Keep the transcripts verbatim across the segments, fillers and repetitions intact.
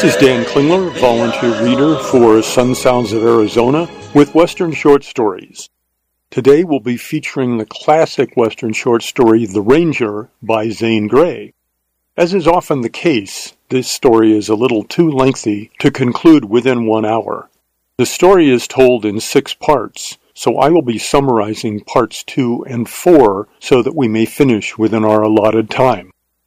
This is Dan Klingler, volunteer reader for Sun Sounds of Arizona with Western Short Stories. Today we'll be featuring the classic Western short story The Ranger by Zane Grey. As is often the case, this story is a little too lengthy to conclude within one hour. The story is told in six parts, so I will be summarizing parts two and four so that we may finish within our allotted time.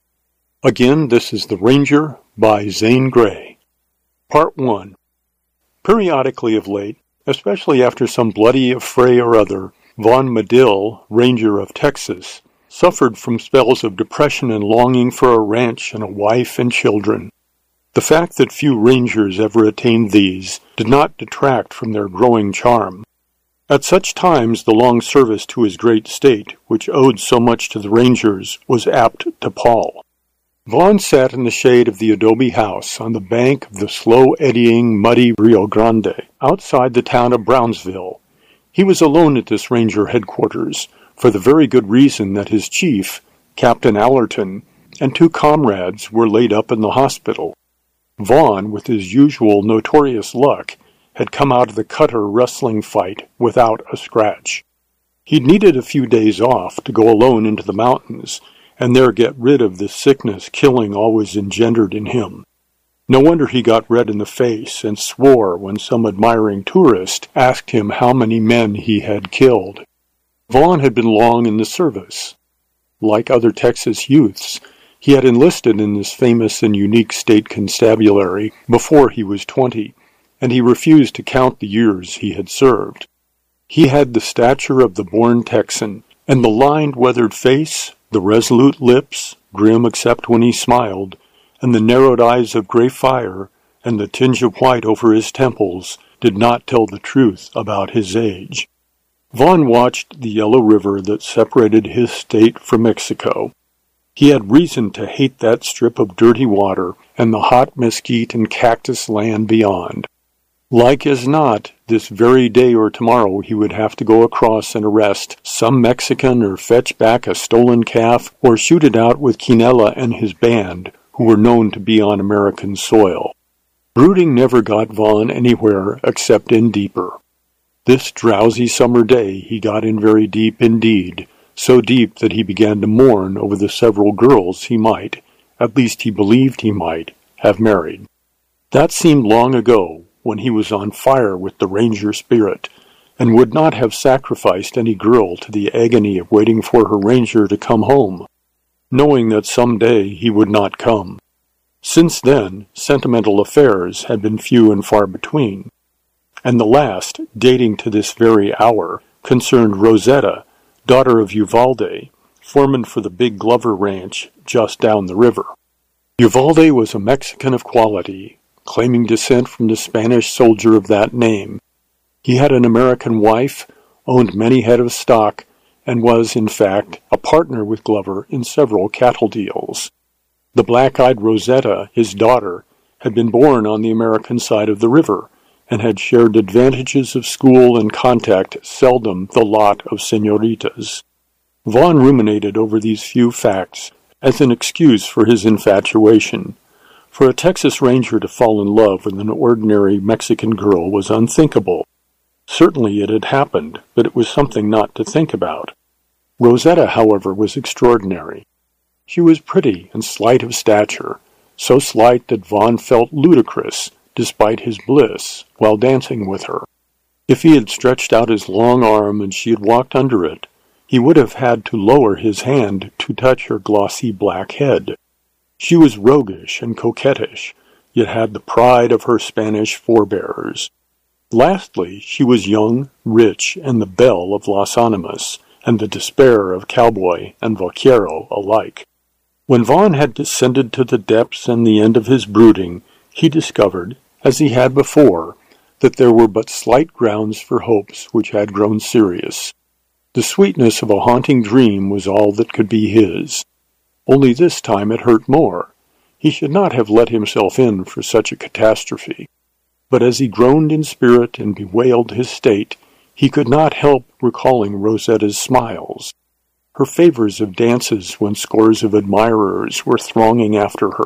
Again, this is The Ranger by Zane Grey. Part one. Periodically of late, especially after some bloody affray or other, Vaughn Medill, Ranger of Texas, suffered from spells of depression and longing for a ranch and a wife and children. The fact that few Rangers ever attained these did not detract from their growing charm. At such times the long service to his great state, which owed so much to the Rangers, was apt to pall. Vaughn sat in the shade of the adobe house on the bank of the slow-eddying, muddy Rio Grande, outside the town of Brownsville. He was alone at this ranger headquarters, for the very good reason that his chief, Captain Allerton, and two comrades were laid up in the hospital. Vaughn, with his usual notorious luck, had come out of the cutter wrestling fight without a scratch. He'd needed a few days off to go alone into the mountains, and there get rid of the sickness killing always engendered in him. No wonder he got red in the face and swore when some admiring tourist asked him how many men he had killed. Vaughn had been long in the service. Like other Texas youths, he had enlisted in this famous and unique state constabulary before he was twenty, and he refused to count the years he had served. He had the stature of the born Texan, and the lined, weathered face, the resolute lips, grim except when he smiled, and the narrowed eyes of gray fire, and the tinge of white over his temples, did not tell the truth about his age. Vaughn watched the yellow river that separated his state from Mexico. He had reason to hate that strip of dirty water and the hot mesquite and cactus land beyond. Like as not, this very day or tomorrow he would have to go across and arrest some Mexican or fetch back a stolen calf or shoot it out with Quinella and his band, who were known to be on American soil. Brooding never got Vaughn anywhere except in deeper. This drowsy summer day he got in very deep indeed, so deep that he began to mourn over the several girls he might, at least he believed he might, have married. That seemed long ago, when he was on fire with the ranger spirit, and would not have sacrificed any girl to the agony of waiting for her ranger to come home, knowing that some day he would not come. Since then, sentimental affairs had been few and far between, and the last, dating to this very hour, concerned Rosetta, daughter of Uvalde, foreman for the Big Glover Ranch just down the river. Uvalde was a Mexican of quality, claiming descent from the Spanish soldier of that name. He had an American wife, owned many head of stock, and was, in fact, a partner with Glover in several cattle deals. The black-eyed Rosetta, his daughter, had been born on the American side of the river, and had shared advantages of school and contact seldom the lot of senoritas. Vaughn ruminated over these few facts as an excuse for his infatuation. For a Texas Ranger to fall in love with an ordinary Mexican girl was unthinkable. Certainly it had happened, but it was something not to think about. Rosetta, however, was extraordinary. She was pretty and slight of stature, so slight that Vaughn felt ludicrous, despite his bliss, while dancing with her. If he had stretched out his long arm and she had walked under it, he would have had to lower his hand to touch her glossy black head. She was roguish and coquettish, yet had the pride of her Spanish forebears. Lastly, she was young, rich, and the belle of Las Animas, and the despair of cowboy and vaquero alike. When Vaughn had descended to the depths and the end of his brooding, he discovered, as he had before, that there were but slight grounds for hopes which had grown serious. The sweetness of a haunting dream was all that could be his. Only this time it hurt more. He should not have let himself in for such a catastrophe. But as he groaned in spirit and bewailed his state, he could not help recalling Rosetta's smiles, her favors of dances when scores of admirers were thronging after her,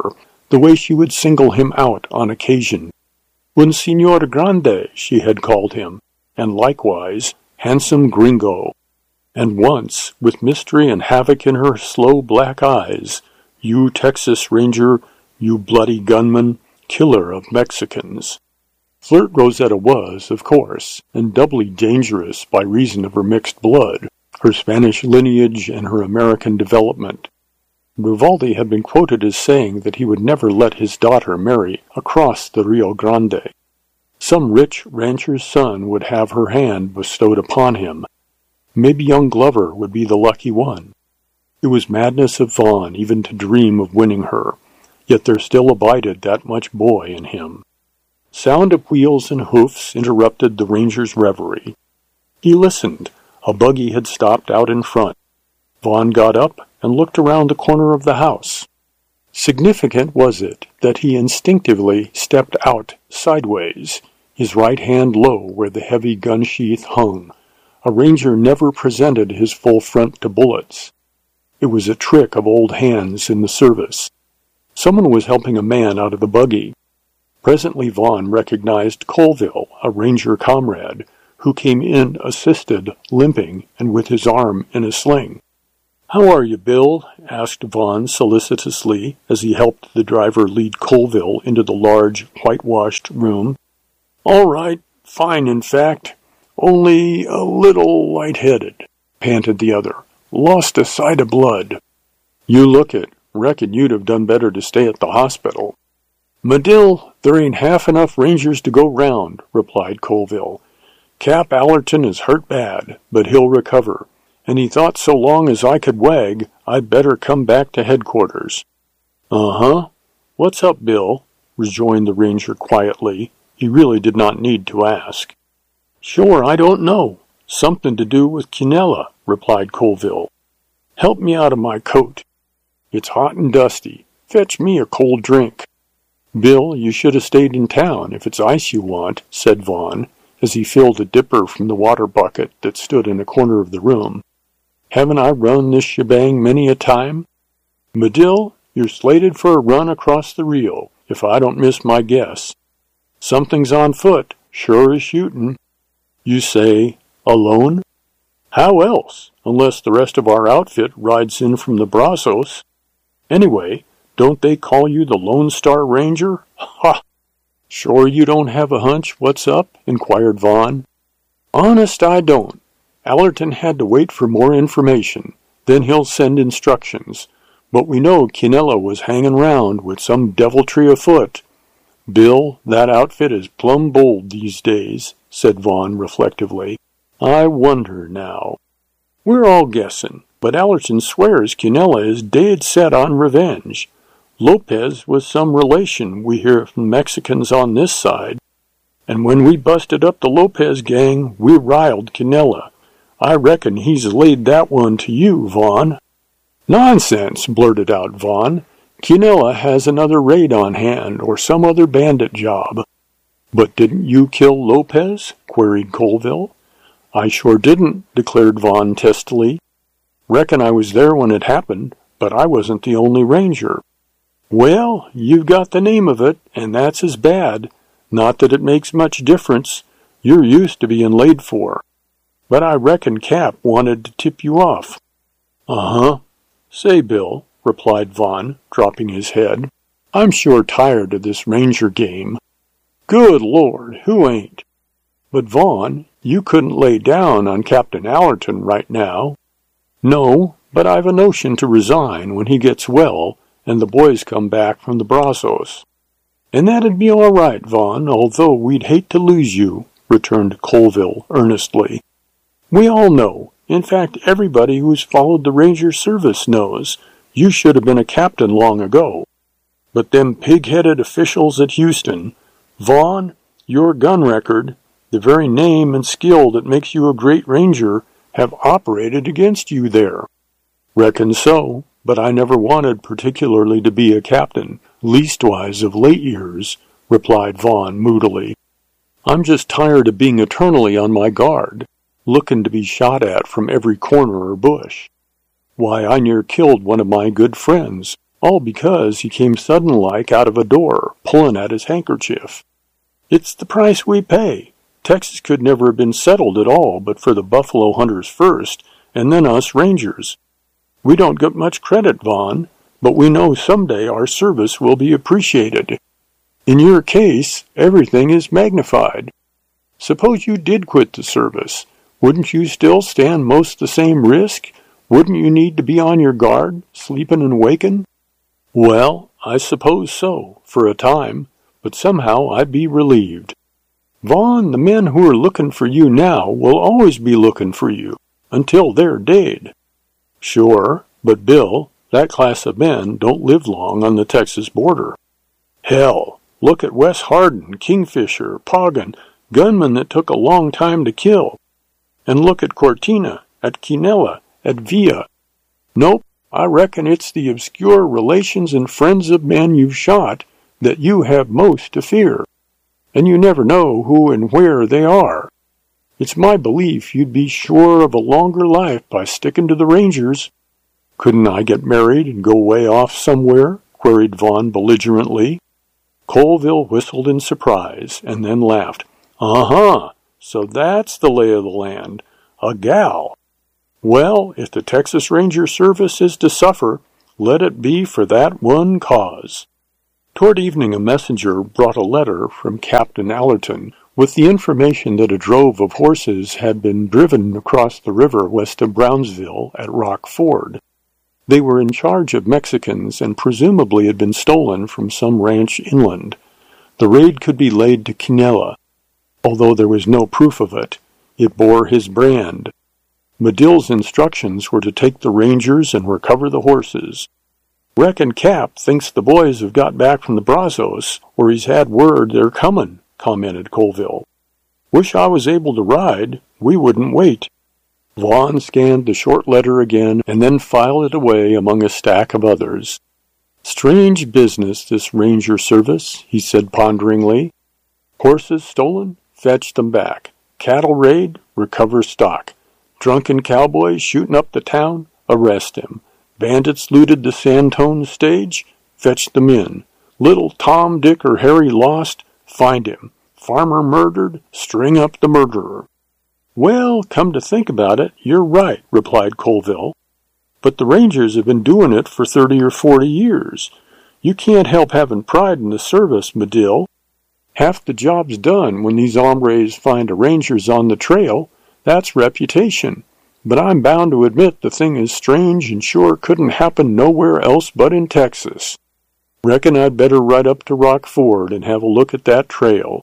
the way she would single him out on occasion. Un Signor Grande, she had called him, and likewise, handsome gringo. And once, with mystery and havoc in her slow black eyes, you Texas Ranger, you bloody gunman, killer of Mexicans. Flirt Rosetta was, of course, and doubly dangerous by reason of her mixed blood, her Spanish lineage and her American development. Vivaldi had been quoted as saying that he would never let his daughter marry across the Rio Grande. Some rich rancher's son would have her hand bestowed upon him. Maybe young Glover would be the lucky one. It was madness of Vaughn even to dream of winning her, yet there still abided that much boy in him. Sound of wheels and hoofs interrupted the ranger's reverie. He listened. A buggy had stopped out in front. Vaughn got up and looked around the corner of the house. Significant was it that he instinctively stepped out sideways, his right hand low where the heavy gun sheath hung. A ranger never presented his full front to bullets. It was a trick of old hands in the service. Someone was helping a man out of the buggy. Presently Vaughn recognized Colville, a ranger comrade, who came in assisted, limping, and with his arm in a sling. "How are you, Bill?" asked Vaughn solicitously as he helped the driver lead Colville into the large, whitewashed room. "All right, fine in fact, only a little light-headed," panted the other. "Lost a sight of blood." "You look it. Reckon you'd have done better to stay at the hospital." "Medill, there ain't half enough rangers to go round," replied Colville. "Cap Allerton is hurt bad, but he'll recover, and he thought so long as I could wag, I'd better come back to headquarters." "Uh-huh. What's up, Bill?" rejoined the ranger quietly. He really did not need to ask. "Sure, I don't know. Something to do with Quinella," replied Colville. "Help me out of my coat. It's hot and dusty. Fetch me a cold drink." "Bill, you should have stayed in town if it's ice you want," said Vaughn, as he filled a dipper from the water bucket that stood in a corner of the room. "Haven't I run this shebang many a time? Medill, you're slated for a run across the Rio, if I don't miss my guess. Something's on foot, sure as shooting." "You say, alone?" "How else, unless the rest of our outfit rides in from the Brazos. Anyway, don't they call you the Lone Star Ranger? Ha! "Sure you don't have a hunch what's up?" inquired Vaughn. "Honest, I don't. Allerton had to wait for more information. Then he'll send instructions. But we know Quinella was hanging round with some deviltry afoot." "Bill, that outfit is plumb bold these days," said Vaughn reflectively. "I wonder now. We're all guessing, but Allerton swears Quinella is dead set on revenge. Lopez was some relation, we hear from Mexicans on this side. And when we busted up the Lopez gang, we riled Quinella. I reckon he's laid that one to you, Vaughn." "Nonsense," blurted out Vaughn. "Quinella has another raid on hand, or some other bandit job." "But didn't you kill Lopez?" queried Colville. "I sure didn't," declared Vaughn testily. "Reckon I was there when it happened, but I wasn't the only ranger." "Well, you've got the name of it, and that's as bad. Not that it makes much difference. You're used to being laid for. But I reckon Cap wanted to tip you off." "Uh-huh. Say, Bill," replied Vaughn, dropping his head, "I'm sure tired of this ranger game." "Good Lord, who ain't? But Vaughn, you couldn't lay down on Captain Allerton right now." "No, but I've a notion to resign when he gets well and the boys come back from the Brazos." "And that'd be all right, Vaughn, although we'd hate to lose you," returned Colville earnestly. "We all know, in fact everybody who's followed the ranger service knows, you should have been a captain long ago. But them pig-headed officials at Houston, Vaughn, your gun record, the very name and skill that makes you a great ranger, have operated against you there." "Reckon so, but I never wanted particularly to be a captain, leastwise of late years," replied Vaughn moodily. "I'm just tired of being eternally on my guard, looking to be shot at from every corner or bush. Why, I near killed one of my good friends, all because he came sudden-like out of a door, pullin' at his handkerchief. It's the price we pay. Texas could never have been settled at all but for the buffalo hunters first, and then us rangers. We don't get much credit, Vaughn, but we know someday our service will be appreciated. In your case, everything is magnified. Suppose you did quit the service. Wouldn't you still stand most the same risk? Wouldn't you need to be on your guard, sleepin' and wakin'? Well, I suppose so, for a time, but somehow I'd be relieved. Vaughn, the men who are looking for you now will always be looking for you, until they're dead. Sure, but Bill, that class of men don't live long on the Texas border. Hell, look at Wes Hardin, Kingfisher, Poggin, gunmen that took a long time to kill. And look at Cortina, at Quinella, at Villa. Nope, I reckon it's the obscure relations and friends of men you've shot that you have most to fear. And you never know who and where they are. It's my belief you'd be sure of a longer life by sticking to the Rangers. Couldn't I get married and go way off somewhere? Queried Vaughn belligerently. Colville whistled in surprise, and then laughed. Uh-huh, so that's the lay of the land. A gal. Well, if the Texas Ranger Service is to suffer, let it be for that one cause. Toward evening a messenger brought a letter from Captain Allerton with the information that a drove of horses had been driven across the river west of Brownsville at Rock Ford. They were in charge of Mexicans and presumably had been stolen from some ranch inland. The raid could be laid to Quinella, although there was no proof of it. It bore his brand. Medill's instructions were to take the Rangers and recover the horses. Reckon Cap thinks the boys have got back from the Brazos, or he's had word they're comin', commented Colville. Wish I was able to ride. We wouldn't wait. Vaughn scanned the short letter again and then filed it away among a stack of others. Strange business, this Ranger Service, he said ponderingly. Horses stolen? Fetch them back. Cattle raid? Recover stock. Drunken cowboys shooting up the town? Arrest him. Bandits looted the Santone stage? Fetch them in. Little Tom, Dick, or Harry lost? Find him. Farmer murdered? String up the murderer. Well, come to think about it, you're right, replied Colville. But the Rangers have been doing it for thirty or forty years. You can't help having pride in the service, Medill. Half the job's done when these hombres find a Rangers on the trail. That's reputation. But I'm bound to admit the thing is strange and sure couldn't happen nowhere else but in Texas. Reckon I'd better ride up to Rock Ford and have a look at that trail.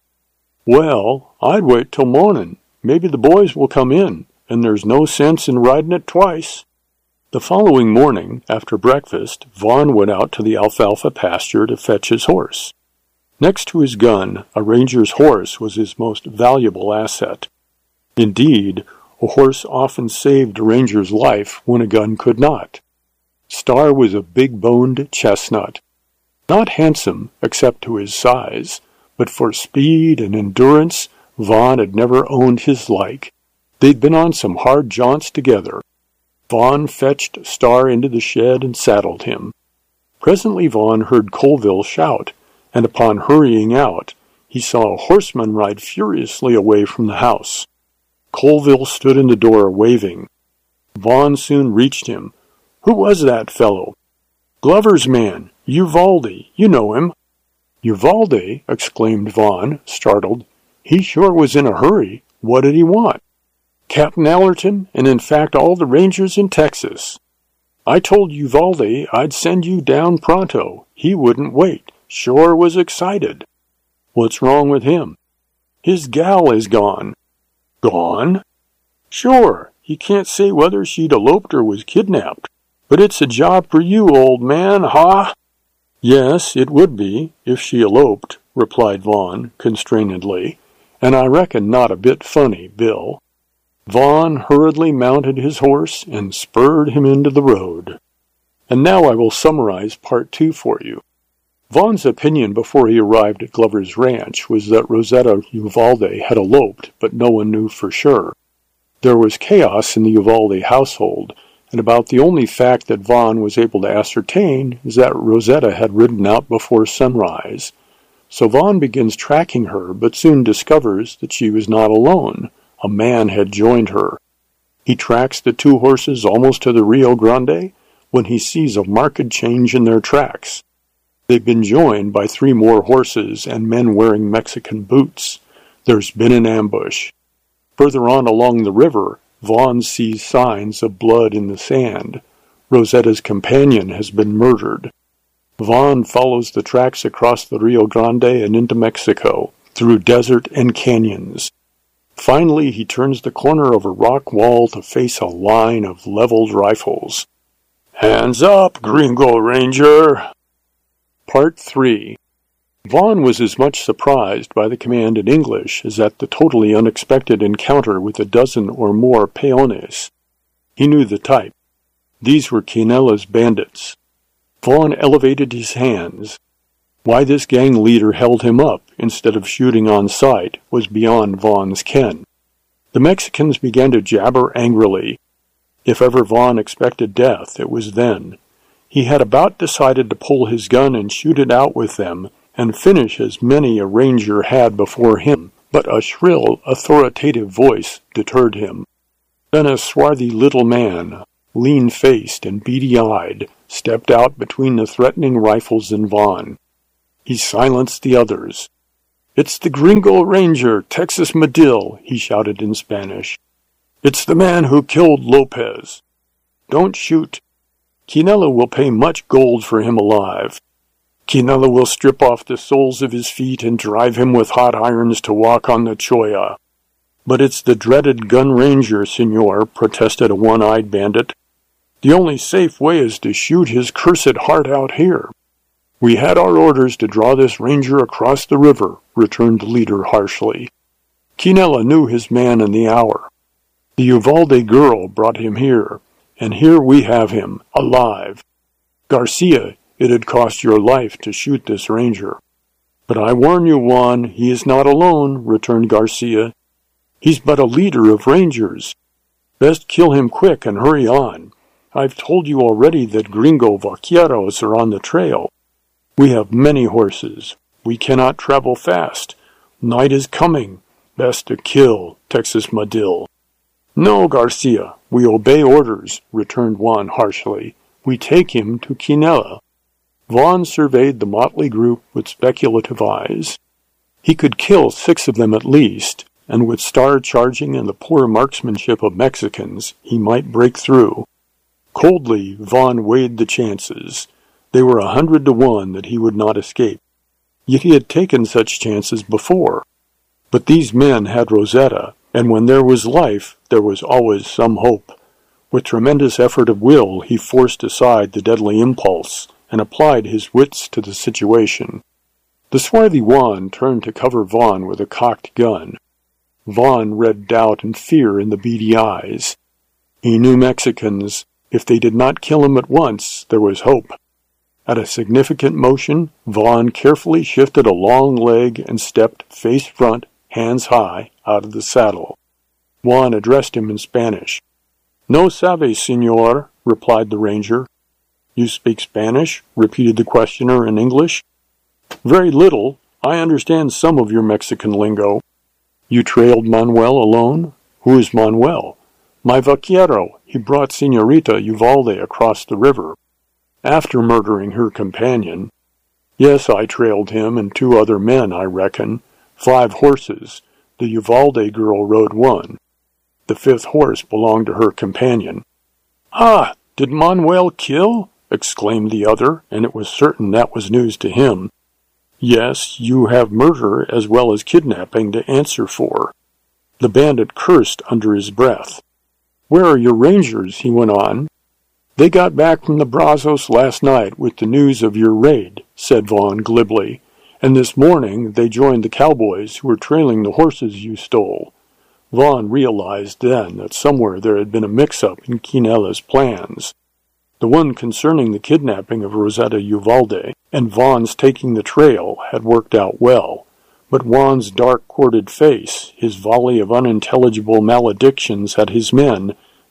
Well, I'd wait till morning. Maybe the boys will come in, and there's no sense in riding it twice. The following morning, after breakfast, Vaughn went out to the alfalfa pasture to fetch his horse. Next to his gun, a ranger's horse was his most valuable asset. Indeed, a horse often saved a ranger's life when a gun could not. Star was a big-boned chestnut. Not handsome, except to his size, but for speed and endurance, Vaughn had never owned his like. They'd been on some hard jaunts together. Vaughn fetched Star into the shed and saddled him. Presently Vaughn heard Colville shout, and upon hurrying out, he saw a horseman ride furiously away from the house. Colville stood in the door waving. Vaughn soon reached him. Who was that fellow? Glover's man, Uvalde. You know him. Uvalde? Exclaimed Vaughn, startled. He sure was in a hurry. What did he want? Captain Allerton, and in fact all the Rangers in Texas. I told Uvalde I'd send you down pronto. He wouldn't wait. Sure was excited. What's wrong with him? His gal is gone. Gone? Sure. He can't say whether she'd eloped or was kidnapped. But it's a job for you, old man, ha? Yes, it would be, if she eloped, replied Vaughn, constrainedly. And I reckon not a bit funny, Bill. Vaughn hurriedly mounted his horse and spurred him into the road. And now I will summarize part two for you. Vaughn's opinion before he arrived at Glover's ranch was that Rosetta Uvalde had eloped, but no one knew for sure. There was chaos in the Uvalde household, and about the only fact that Vaughn was able to ascertain is that Rosetta had ridden out before sunrise. So Vaughn begins tracking her, but soon discovers that she was not alone. A man had joined her. He tracks the two horses almost to the Rio Grande when he sees a marked change in their tracks. They've been joined by three more horses and men wearing Mexican boots. There's been an ambush. Further on along the river, Vaughn sees signs of blood in the sand. Rosetta's companion has been murdered. Vaughn follows the tracks across the Rio Grande and into Mexico, through desert and canyons. Finally, he turns the corner of a rock wall to face a line of leveled rifles. "Hands up, Gringo Ranger!" Part three. Vaughn was as much surprised by the command in English as at the totally unexpected encounter with a dozen or more peones. He knew the type. These were Quinela's bandits. Vaughn elevated his hands. Why this gang leader held him up instead of shooting on sight was beyond Vaughn's ken. The Mexicans began to jabber angrily. If ever Vaughn expected death, it was then. He had about decided to pull his gun and shoot it out with them, and finish as many a ranger had before him, but a shrill, authoritative voice deterred him. Then a swarthy little man, lean-faced and beady-eyed, stepped out between the threatening rifles and Vaughn. He silenced the others. "It's the Gringo Ranger, Texas Medill," he shouted in Spanish. "It's the man who killed Lopez. Don't shoot. Quinela will pay much gold for him alive. Quinela will strip off the soles of his feet and drive him with hot irons to walk on the cholla." "But it's the dreaded gun ranger, senor," protested a one-eyed bandit. "The only safe way is to shoot his cursed heart out here." "We had our orders to draw this ranger across the river," returned the leader harshly. "Quinela knew his man in the hour. The Uvalde girl brought him here, and here we have him, alive. Garcia, it had cost your life to shoot this ranger." "But I warn you, Juan, he is not alone," returned Garcia. "He's but a leader of rangers. Best kill him quick and hurry on. I've told you already that Gringo vaqueros are on the trail. We have many horses. We cannot travel fast. Night is coming. Best to kill, Texas Medill." "No, Garcia, we obey orders," returned Juan harshly. "We take him to Quinela." Vaughn surveyed the motley group with speculative eyes. He could kill six of them at least, and with star charging and the poor marksmanship of Mexicans, he might break through. Coldly, Vaughn weighed the chances. They were a hundred to one that he would not escape. Yet he had taken such chances before. But these men had Rosetta, and when there was life, there was always some hope. With tremendous effort of will, he forced aside the deadly impulse, and applied his wits to the situation. The swarthy Juan turned to cover Vaughn with a cocked gun. Vaughn read doubt and fear in the beady eyes. He knew Mexicans. If they did not kill him at once, there was hope. At a significant motion, Vaughn carefully shifted a long leg and stepped face front, hands high, out of the saddle. Juan addressed him in Spanish. "No sabe, senor," replied the ranger. "You speak Spanish?" repeated the questioner in English. "Very little. I understand some of your Mexican lingo." "You trailed Manuel alone?" "Who is Manuel?" "My vaquero. He brought Señorita Uvalde across the river, after murdering her companion." "Yes, I trailed him and two other men, I reckon. Five horses. The Uvalde girl rode one. The fifth horse belonged to her companion." "Ah, did Manuel kill?" exclaimed the other, and it was certain that was news to him. "Yes, you have murder as well as kidnapping to answer for." The bandit cursed under his breath. "Where are your rangers?" he went on. "They got back from the Brazos last night with the news of your raid," said Vaughn glibly, "and this morning they joined the cowboys who were trailing the horses you stole." Vaughn realized then that somewhere there had been a mix-up in Quinela's plans. The one concerning the kidnapping of Rosetta Uvalde and Vaughn's taking the trail had worked out well, but Juan's dark corded face, his volley of unintelligible maledictions at his men,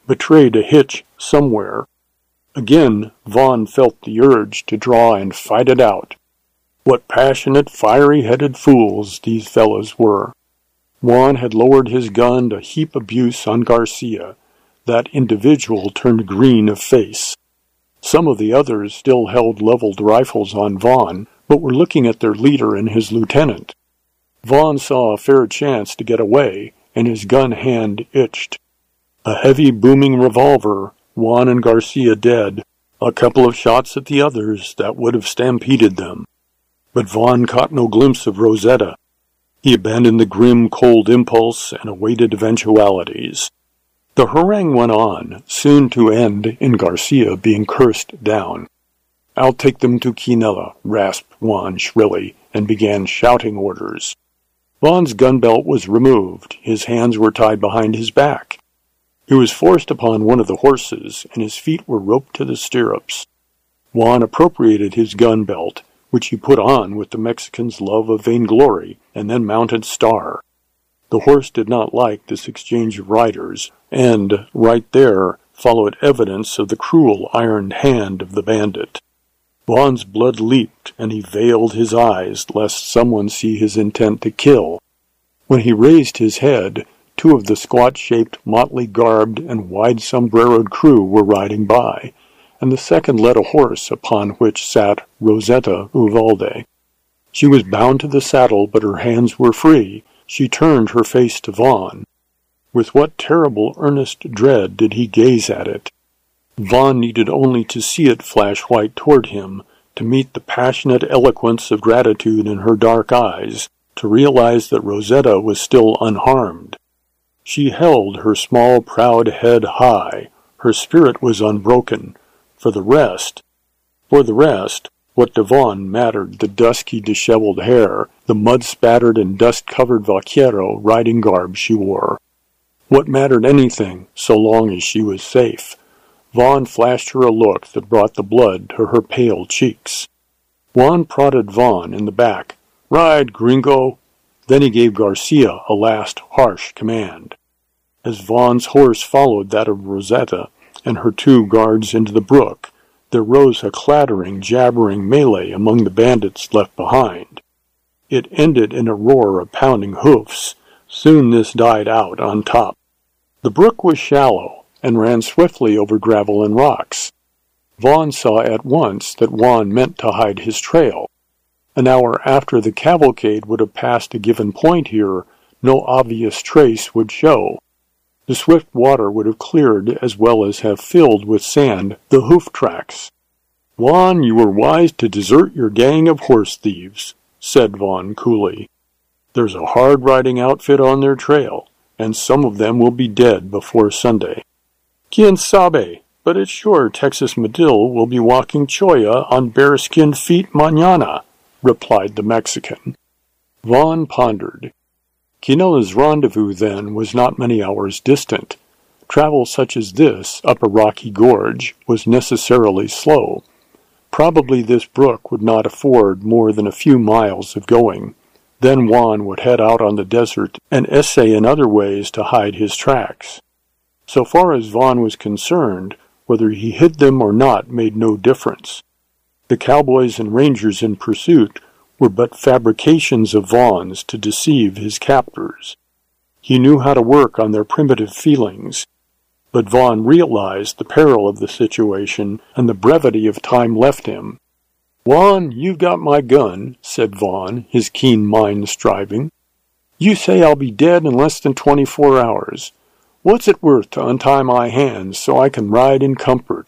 betrayed a hitch somewhere. Again, Vaughan felt the urge to draw and fight it out. What passionate, fiery-headed fools these fellows were. Juan had lowered his gun to heap abuse on Garcia. That individual turned green of face. Some of the others still held leveled rifles on Vaughan, but were looking at their leader and his lieutenant. Vaughan saw a fair chance to get away, and his gun hand itched. A heavy, booming revolver, Juan and Garcia dead, a couple of shots at the others that would have stampeded them. But Vaughan caught no glimpse of Rosetta. He abandoned the grim, cold impulse and awaited eventualities. The harangue went on, soon to end in Garcia being cursed down. "I'll take them to Quinella," rasped Juan shrilly, and began shouting orders. Vaughan's gun belt was removed. His hands were tied behind his back. He was forced upon one of the horses, and his feet were roped to the stirrups. Juan appropriated his gun belt, which he put on with the Mexican's love of vainglory, and then mounted Star. The horse did not like this exchange of riders, and, right there, followed evidence of the cruel iron hand of the bandit. Vaughan's blood leaped, and he veiled his eyes lest someone see his intent to kill. When he raised his head, two of the squat-shaped, motley-garbed, and wide-sombreroed crew were riding by, and the second led a horse upon which sat Rosetta Uvalde. She was bound to the saddle, but her hands were free. She turned her face to Vaughan. With what terrible earnest dread did he gaze at it! Vaughan needed only to see it flash white toward him, to meet the passionate eloquence of gratitude in her dark eyes, to realize that Rosetta was still unharmed. She held her small, proud head high. Her spirit was unbroken. For the rest, for the rest, what to Vaughan mattered the dusky, disheveled hair, the mud-spattered and dust-covered vaquero riding garb she wore? What mattered anything, so long as she was safe? Vaughan flashed her a look that brought the blood to her pale cheeks. Juan prodded Vaughan in the back. "Ride, gringo!" Then he gave Garcia a last harsh command. As Vaughan's horse followed that of Rosetta and her two guards into the brook, there rose a clattering, jabbering melee among the bandits left behind. It ended in a roar of pounding hoofs. Soon this died out on top. The brook was shallow and ran swiftly over gravel and rocks. Vaughan saw at once that Juan meant to hide his trail. An hour after the cavalcade would have passed a given point here, no obvious trace would show. The swift water would have cleared as well as have filled with sand the hoof tracks. "Juan, you were wise to desert your gang of horse thieves," said Vaughan coolly. "There's a hard-riding outfit on their trail, and some of them will be dead before Sunday." "Quien sabe, but it's sure Texas Medill will be walking cholla on bear-skinned feet mañana," replied the Mexican. Vaughan pondered. Quinella's rendezvous, then, was not many hours distant. Travel such as this, up a rocky gorge, was necessarily slow. Probably this brook would not afford more than a few miles of going. Then Juan would head out on the desert and essay in other ways to hide his tracks. So far as Vaughan was concerned, whether he hid them or not made no difference. The cowboys and rangers in pursuit were but fabrications of Vaughan's to deceive his captors. He knew how to work on their primitive feelings, but Vaughan realized the peril of the situation and the brevity of time left him. "Juan, you've got my gun," said Vaughan, his keen mind striving. "You say I'll be dead in less than twenty-four hours. What's it worth to untie my hands so I can ride in comfort?"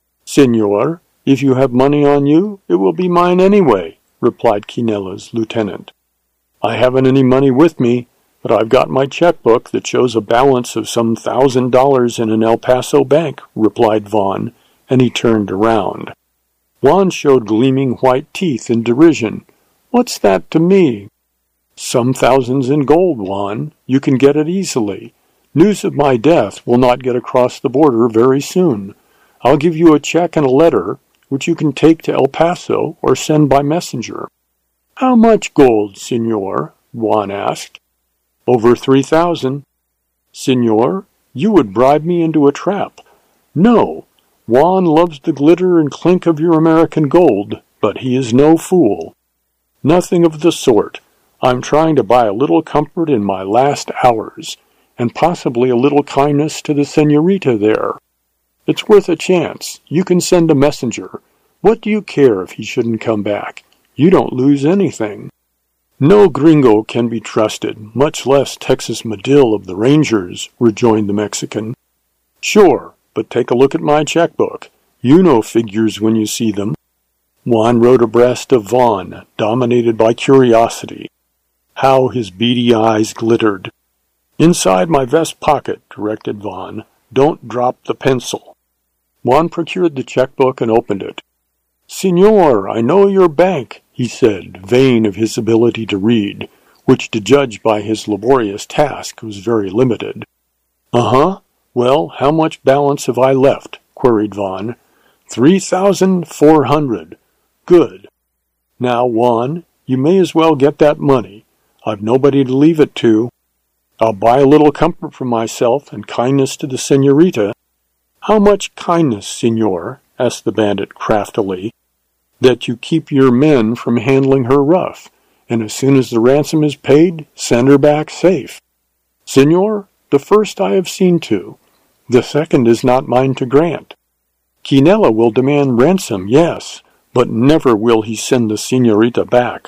"Senor, if you have money on you, it will be mine anyway," replied Quinella's lieutenant. "I haven't any money with me, but I've got my checkbook that shows a balance of some thousand dollars in an El Paso bank," replied Vaughan, and he turned around. Juan showed gleaming white teeth in derision. "What's that to me?" "Some thousands in gold, Juan. You can get it easily. News of my death will not get across the border very soon. I'll give you a check and a letter, which you can take to El Paso or send by messenger." "How much gold, senor?" Juan asked. "Over three thousand." "Senor, You would bribe me into a trap. No, Juan loves the glitter and clink of your American gold, but he is no fool. Nothing of the sort. I'm trying to buy a little comfort in my last hours, and possibly a little kindness to the senorita there. It's worth a chance. You can send a messenger. What do you care if he shouldn't come back? You don't lose anything. No gringo can be trusted, much less Texas Medill of the Rangers, rejoined the Mexican. Sure, but take a look at my checkbook. You know figures when you see them. Juan rode abreast of Vaughn, dominated by curiosity. How his beady eyes glittered. Inside my vest pocket, directed Vaughn. Don't drop the pencil. Juan procured the checkbook and opened it. Senor, I know your bank, he said, vain of his ability to read, which, to judge by his laborious task, was very limited. Uh-huh. Well, how much balance have I left? Queried Vaughn. Three thousand four hundred. Good. Now, Juan, you may as well get that money. I've nobody to leave it to. I'll buy a little comfort for myself and kindness to the senorita. How much kindness, senor? Asked the bandit craftily. That you keep your men from handling her rough, and as soon as the ransom is paid, send her back safe. Senor, the first I have seen to. The second is not mine to grant. Quinella will demand ransom, yes, but never will he send the senorita back.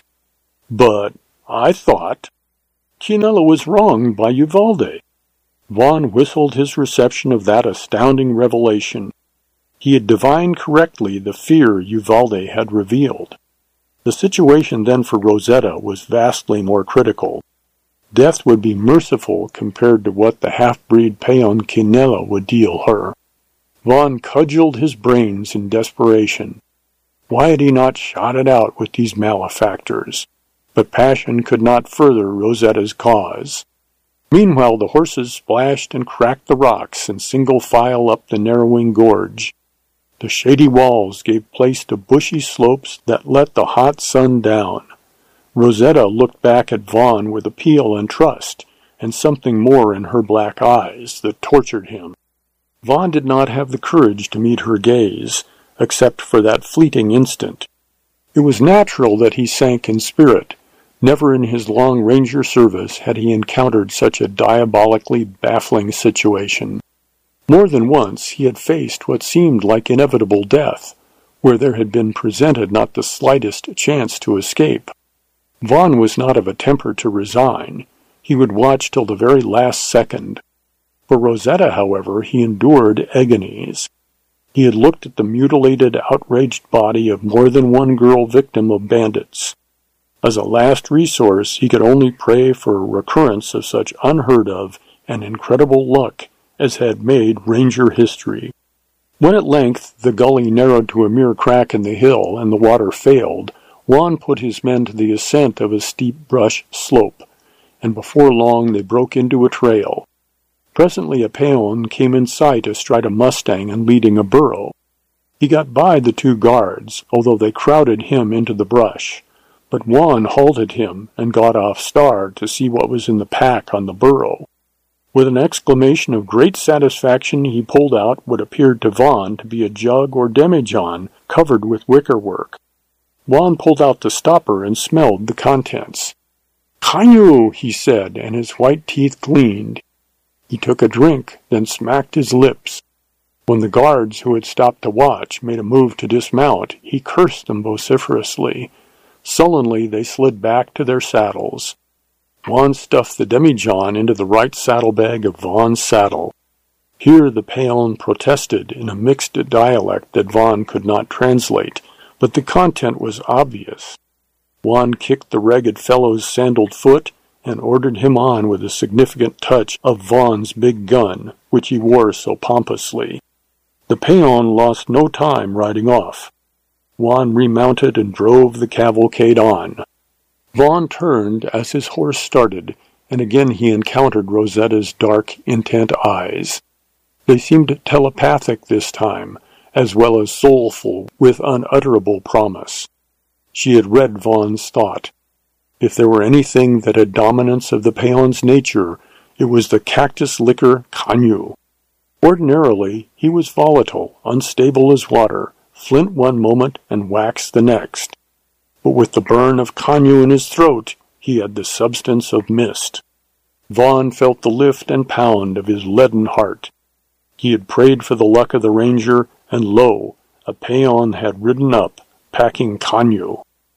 But I thought Quinella was wronged by Uvalde. Vaughn whistled his reception of that astounding revelation. He had divined correctly the fear Uvalde had revealed. The situation then for Rosetta was vastly more critical. Death would be merciful compared to what the half-breed Peon Quinella would deal her. Vaughn cudgeled his brains in desperation. Why had he not shot it out with these malefactors? But passion could not further Rosetta's cause. Meanwhile the horses splashed and cracked the rocks in single file up the narrowing gorge. The shady walls gave place to bushy slopes that let the hot sun down. Rosetta looked back at Vaughn with appeal and trust, and something more in her black eyes that tortured him. Vaughn did not have the courage to meet her gaze, except for that fleeting instant. It was natural that he sank in spirit. Never in his long ranger service had he encountered such a diabolically baffling situation. More than once he had faced what seemed like inevitable death, where there had been presented not the slightest chance to escape. Vaughn was not of a temper to resign. He would watch till the very last second. For Rosetta, however, he endured agonies. He had looked at the mutilated, outraged body of more than one girl victim of bandits. As a last resource, he could only pray for a recurrence of such unheard of and incredible luck as had made Ranger history. When at length the gully narrowed to a mere crack in the hill and the water failed, Juan put his men to the ascent of a steep brush slope, and before long they broke into a trail. Presently a peon came in sight astride a mustang and leading a burro. He got by the two guards, although they crowded him into the brush, but Juan halted him and got off Star to see what was in the pack on the burro. With an exclamation of great satisfaction he pulled out what appeared to Vaughn to be a jug or demijohn covered with wickerwork. Juan pulled out the stopper and smelled the contents. "Caño," he said, and his white teeth gleamed. He took a drink, then smacked his lips. When the guards who had stopped to watch made a move to dismount, he cursed them vociferously. Sullenly they slid back to their saddles. Juan stuffed the demijohn into the right saddlebag of Vaughn's saddle. Here the peon protested in a mixed dialect that Vaughn could not translate, but the content was obvious. Juan kicked the ragged fellow's sandaled foot and ordered him on with a significant touch of Vaughn's big gun, which he wore so pompously. The peon lost no time riding off. Juan remounted and drove the cavalcade on. Vaughn turned as his horse started, and again he encountered Rosetta's dark, intent eyes. They seemed telepathic this time, as well as soulful with unutterable promise. She had read Vaughn's thought. If there were anything that had dominance of the peon's nature, It was the cactus liquor Kanyu. Ordinarily, he was volatile, unstable as water, flint one moment and wax the next. But with the burn of Kanyu in his throat, he had the substance of mist. Vaughn felt the lift and pound of his leaden heart. He had prayed for the luck of the ranger, and lo, a peon had ridden up, packing Kanyu.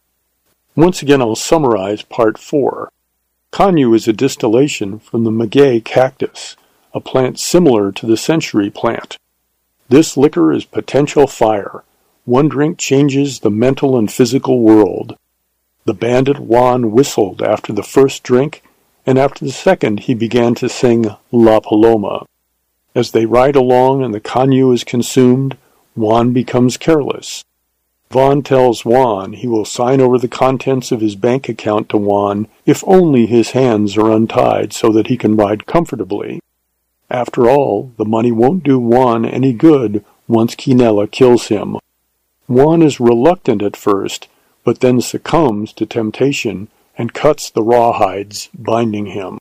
Once again I'll summarize part four. Kanyu is a distillation from the maguey cactus, a plant similar to the century plant. This liquor is potential fire. One drink changes the mental and physical world. The bandit Juan whistled after the first drink, and after the second he began to sing La Paloma. As they ride along and the Kanyu is consumed, Juan becomes careless. Vaughn tells Juan he will sign over the contents of his bank account to Juan if only his hands are untied so that he can ride comfortably. After all, the money won't do Juan any good once Quinella kills him. Juan is reluctant at first, but then succumbs to temptation and cuts the rawhides binding him.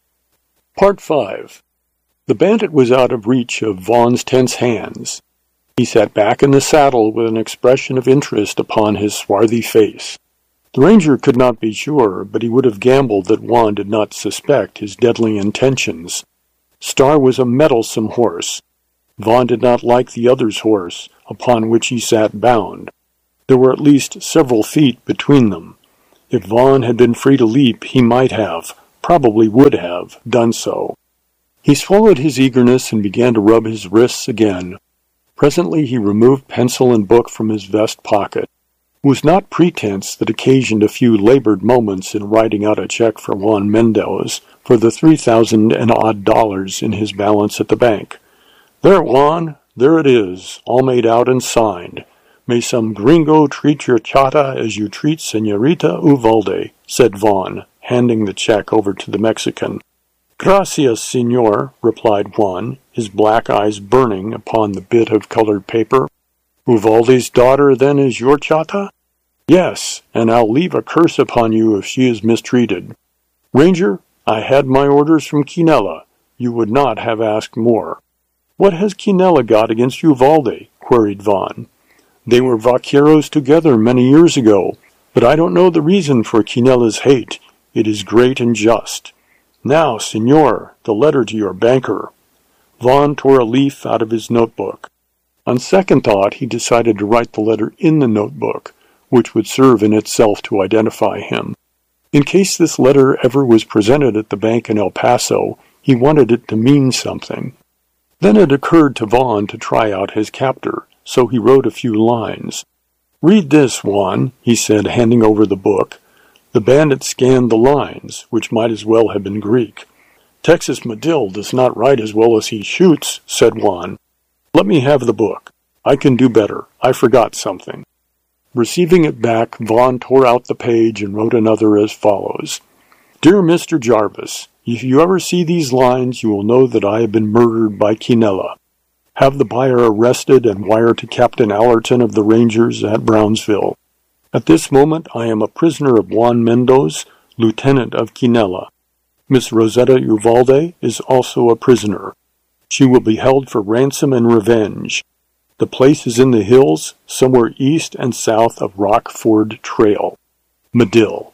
Part five. The bandit was out of reach of Vaughn's tense hands. He sat back in the saddle with an expression of interest upon his swarthy face. The ranger could not be sure, but he would have gambled that Juan did not suspect his deadly intentions. Star was a mettlesome horse. Vaughn did not like the other's horse, upon which he sat bound. There were at least several feet between them. If Vaughn had been free to leap, he might have, probably would have, done so. He swallowed his eagerness and began to rub his wrists again. Presently he removed pencil and book from his vest pocket. It was not pretense that occasioned a few labored moments in writing out a check for Juan Mendez for the three thousand and odd dollars in his balance at the bank. There, Juan, there it is, all made out and signed. May some gringo treat your chata as you treat Señorita Uvalde, said Vaughn, handing the check over to the Mexican. Gracias, señor, replied Juan, his black eyes burning upon the bit of colored paper. Uvalde's daughter, then, is your chata? Yes, and I'll leave a curse upon you if she is mistreated. Ranger, I had my orders from Quinella. You would not have asked more. What has Quinella got against Uvalde? Queried Vaughn. They were vaqueros together many years ago, but I don't know the reason for Quinella's hate. It is great and just. Now, señor, the letter to your banker. Vaughn tore a leaf out of his notebook. On second thought, he decided to write the letter in the notebook, which would serve in itself to identify him. In case this letter ever was presented at the bank in El Paso, he wanted it to mean something. Then it occurred to Vaughn to try out his captor, so he wrote a few lines. Read this, Juan, he said, handing over the book. The bandit scanned the lines, which might as well have been Greek. Texas Medill does not write as well as he shoots, said Juan. Let me have the book. I can do better. I forgot something. Receiving it back, Vaughn tore out the page and wrote another as follows. Dear Mister Jarvis, if you ever see these lines, you will know that I have been murdered by Quinella. Have the buyer arrested and wire to Captain Allerton of the Rangers at Brownsville. At this moment, I am a prisoner of Juan Mendez, lieutenant of Quinella. Miss Rosetta Uvalde is also a prisoner. She will be held for ransom and revenge. The place is in the hills, somewhere east and south of Rockford Trail. Medill.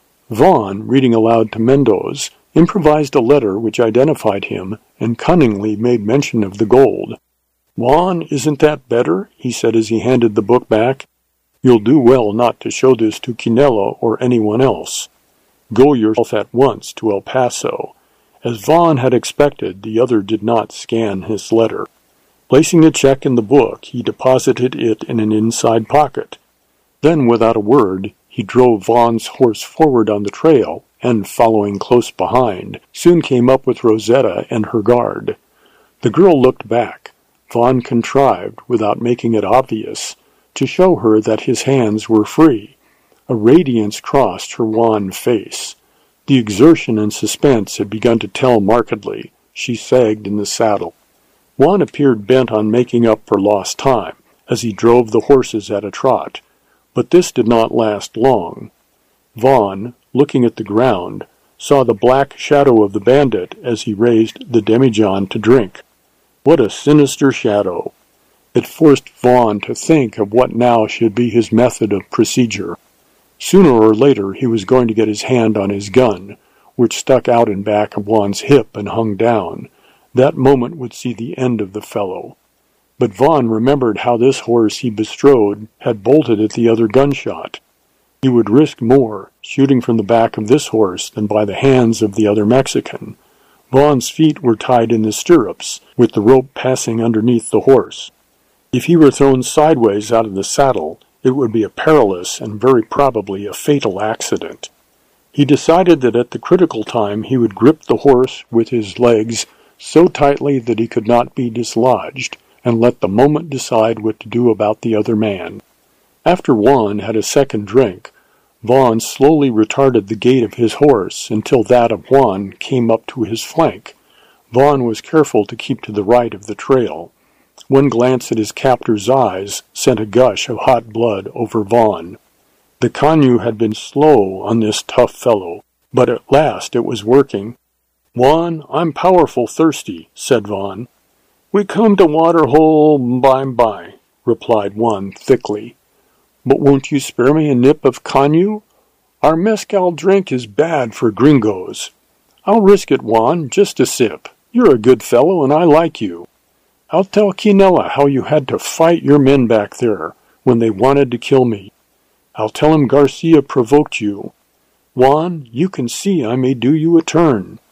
Vaughn, reading aloud to Mendez, improvised a letter which identified him and cunningly made mention of the gold. Juan, isn't that better? He said as he handed the book back. You'll do well not to show this to Quinella or anyone else. Go yourself at once to El Paso. As Vaughn had expected, the other did not scan his letter. Placing the check in the book, he deposited it in an inside pocket. Then, without a word, he drove Vaughn's horse forward on the trail, and, following close behind, soon came up with Rosetta and her guard. The girl looked back. Vaughn contrived, without making it obvious, to show her that his hands were free. A radiance crossed her wan face. The exertion and suspense had begun to tell markedly. She sagged in the saddle. Juan appeared bent on making up for lost time, as he drove the horses at a trot. But this did not last long. Vaughn, looking at the ground, saw the black shadow of the bandit as he raised the demijohn to drink. What a sinister shadow! It forced Vaughn to think of what now should be his method of procedure. Sooner or later he was going to get his hand on his gun, which stuck out in back of Vaughn's hip and hung down. That moment would see the end of the fellow. But Vaughn remembered how this horse he bestrode had bolted at the other gunshot. He would risk more shooting from the back of this horse than by the hands of the other Mexican. Vaughn's feet were tied in the stirrups, with the rope passing underneath the horse. If he were thrown sideways out of the saddle, it would be a perilous and very probably a fatal accident. He decided that at the critical time he would grip the horse with his legs so tightly that he could not be dislodged, and let the moment decide what to do about the other man. After Juan had a second drink, Vaughn slowly retarded the gait of his horse until that of Juan came up to his flank. Vaughn was careful to keep to the right of the trail. One glance at his captor's eyes sent a gush of hot blood over Vaughn. The Canyu had been slow on this tough fellow, but at last it was working. "Juan, I'm powerful thirsty," said Vaughn. "We come to water hole by-by," replied Juan thickly. "But won't you spare me a nip of Canyu? Our mezcal drink is bad for gringos." "I'll risk it, Juan, just a sip. You're a good fellow, and I like you. I'll tell Quinella how you had to fight your men back there when they wanted to kill me. I'll tell him Garcia provoked you. Juan, you can see I may do you a turn."